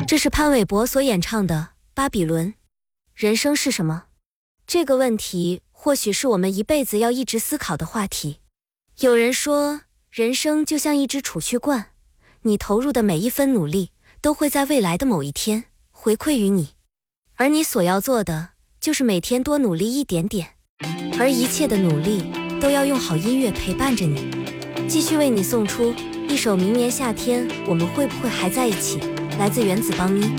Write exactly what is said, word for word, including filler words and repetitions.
这是潘玮柏所演唱的《巴比伦》。人生是什么？这个问题或许是我们一辈子要一直思考的话题。有人说，人生就像一只储蓄罐，你投入的每一分努力都会在未来的某一天回馈于你，而你所要做的就是每天多努力一点点，而一切的努力都要用好音乐陪伴着你。继续为你送出一首《明年夏天我们会不会还在一起》，来自原子邦妮。